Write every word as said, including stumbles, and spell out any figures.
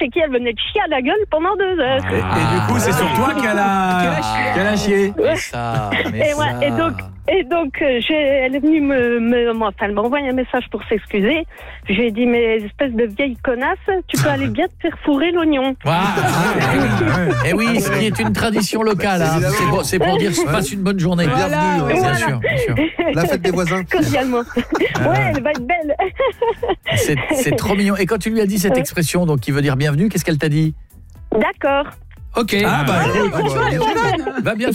c'est qu'elle venait de chier à la gueule pendant deux heures. Et, et du coup, c'est sur toi qu'elle a, qu'elle a chié. Mais ça, mais Et, ça. ouais, et donc, et donc euh, j'ai, elle est venue me, me, me- enfin, elle m'a envoyé un message pour s'excuser. Je lui ai dit, mais espèce de vieille connasse, tu peux aller bien te faire fourrer l'oignon. Ah, et oui, ce qui est une tradition locale. Hein. C'est, pour, c'est pour dire passe une bonne journée. Bienvenue, Bien voilà. sûr, bien sûr. La fête des voisins. Cordialement. Ouais, elle va être belle. C'est, c'est trop mignon. Et quand tu lui as dit cette expression, donc qui veut dire bienvenue, qu'est-ce qu'elle t'a dit? D'accord. Ok. Ah bah, va bien